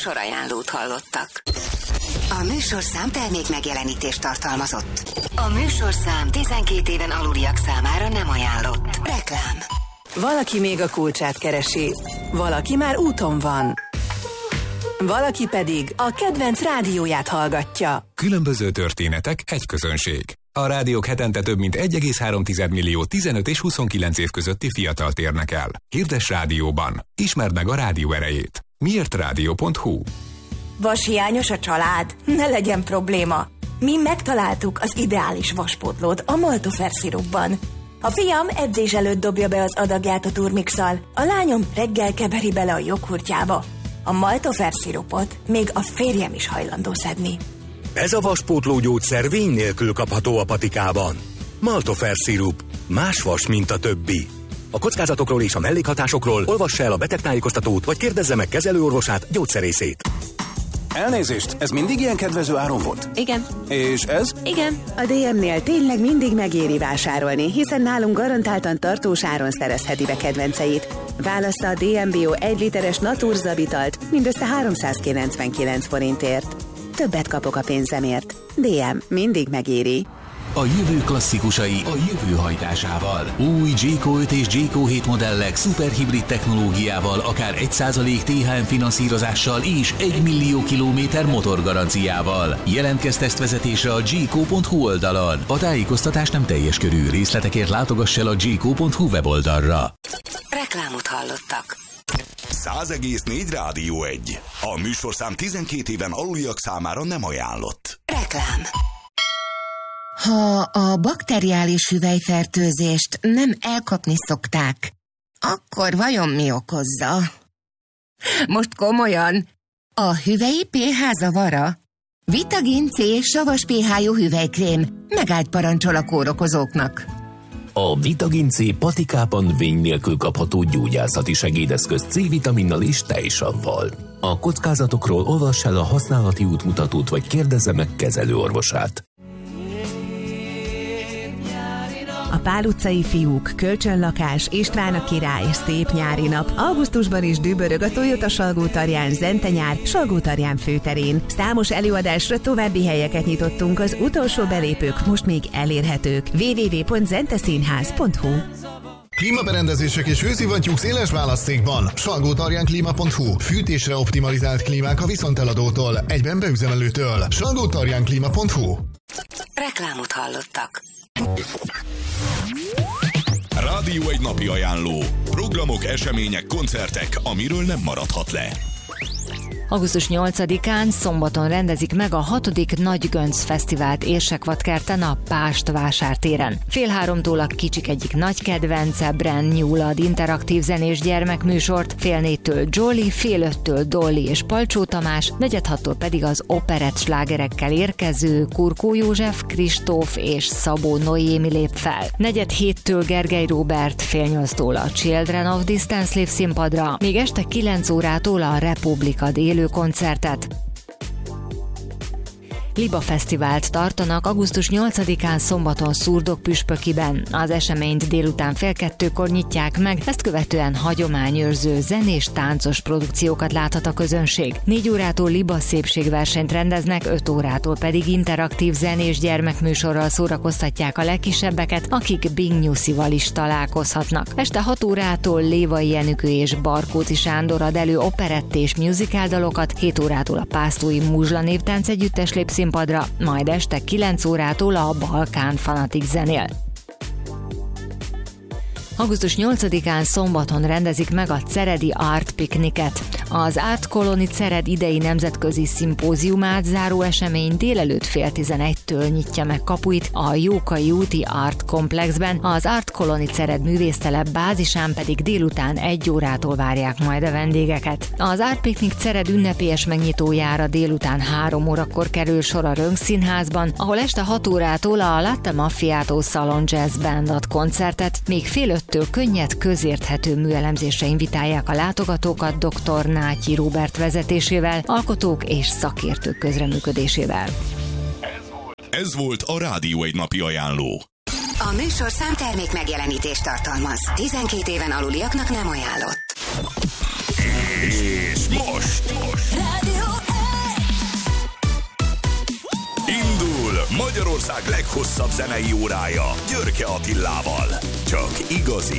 Műsorajánlót hallottak. A műsorszám termék megjelenítést tartalmazott. A műsorszám 12 éven aluliak számára nem ajánlott. Reklám. Valaki még a kulcsát keresi, valaki már úton van. Valaki pedig a kedvenc rádióját hallgatja. Különböző történetek, egy közönség. A rádiók hetente több mint 1,3 millió 15 és 29 év közötti fiatalt érnek el. Hirdess rádióban. Ismerd meg a rádió erejét. Miértrádió.hu. Vashiányos a család? Ne legyen probléma. Mi megtaláltuk az ideális vaspótlót a Maltofer szirupban. A fiam edzés előtt dobja be az adagját a turmixal, a lányom reggel keveri bele a joghurtjába. A Maltofer szirupot még a férjem is hajlandó szedni. Ez a vaspótló gyógyszer vény nélkül kapható a patikában. Maltofer szirup. Más vas, mint a többi. A kockázatokról és a mellékhatásokról olvassa el a betegtájékoztatót, vagy kérdezze meg kezelőorvosát, gyógyszerészét. Elnézést, ez mindig ilyen kedvező áron volt? Igen. És ez? Igen. A DM-nél tényleg mindig megéri vásárolni, hiszen nálunk garantáltan tartós áron szerezheti be kedvenceit. Válassza a DM Bio 1 literes Naturzabitalt mindössze 399 forintért. Többet kapok a pénzemért. DM mindig megéri. A jövő klasszikusai a jövő hajtásával. Új Jayco 5 és Jayco 7 modellek szuperhibrid technológiával, akár 1% THM finanszírozással és 1 millió kilométer motorgaranciával. Jelentkezz tesztvezetésre a jayco.hu oldalon. A tájékoztatás nem teljes körű, részletekért látogass el a jayco.hu weboldalra. Reklámot hallottak. 100,4 Rádió 1. A műsorszám 12 éven aluliak számára nem ajánlott. Reklám. Ha a bakteriális hüvelyfertőzést nem elkapni szokták, akkor vajon mi okozza? Most komolyan, a hüvelyi pH zavara? Vitagin C savas pH-jú hüvelykrém megállt parancsol a kórokozóknak. A Vitagin C patikában vény nélkül kapható gyógyászati segédeszköz C-vitaminnal és tejsavval. A kockázatokról olvass el a használati útmutatót, vagy kérdezze meg kezelőorvosát. A Pál utcai fiúk, kölcsönlakás, István a király, szép nyári nap. Augusztusban is dübörög a Toyota Salgótarján Zente-nyár, Salgótarján főterén. Számos előadásra további helyeket nyitottunk, az utolsó belépők most még elérhetők. www.zenteszínház.hu. Klímaberendezések és hőszivattyúk széles választékban. Salgótarjánklima.hu. Fűtésre optimalizált klímák a viszonteladótól, egyben beüzemelőtől. Salgótarjánklima.hu. Reklámot hallottak. Rádió egy napi ajánló. Programok, események, koncertek, amiről nem maradhat le. Augusztus 8-án szombaton rendezik meg a 6. Nagy Gönc Fesztivált Érsekvadkerten a Pást vásártéren. 2:30-tól a kicsik egyik nagy kedvence Brand New ad interaktív zenés gyermekműsort, 4:30-től Jolly, 4:05-től Dolly és Palcsó Tamás, 4:30-tól pedig az operett slágerekkel érkező Kurkó József, Kristóf és Szabó Noémi lép fel. 4:07-től Gergely Róbert, 7:30-tól a Children of Distance lép színpadra, még este 9 órától a Republika élő koncertet. Liba Fesztivált tartanak augusztus 8-án szombaton Szurdok-Püspökiben. Az eseményt délután 1:30-kor nyitják meg, ezt követően hagyományőrző zenés táncos produkciókat láthat a közönség. 4 órától Liba szépségversenyt rendeznek, 5 órától pedig interaktív zenés gyermekműsorral szórakoztatják a legkisebbeket, akik Bing Nyuszival is találkozhatnak. Este 6 órától Lévai Enikő és Barkóci Sándor ad elő operett és musical dalokat, 7 órától a Pásztói Muzsla névtánc együttes lép színpadra, majd este 9 órától a Balkán Fanatik zenél. Augusztus 8-án szombaton rendezik meg a Ceredi Art Picnicet. Az Art Colony Cered idei nemzetközi szimpóziumát záró esemény délelőtt 10:30-től nyitja meg kapuit a Jókai úti Art Complexben, az Art Colony Cered művésztelep bázisán pedig délután 1 órától várják majd a vendégeket. Az Art Picnic Cered ünnepélyes megnyitójára délután 3 órakor kerül sor a Rönk Színházban, ahol este 6 órától a Latte Macchiato Salon Jazz Band ad koncertet, még 4:05-től könnyed, közérthető műelemzésre invitálják a látogatókat dr. Nátyi Róbert vezetésével, alkotók és szakértők közreműködésével. Ez volt a Rádió egy napi ajánló. A műsorszám termék megjelenítést tartalmaz. 12 éven aluliaknak nem ajánlott. És most. Rádió Magyarország leghosszabb zenei órája Györke Attilával. Csak igazi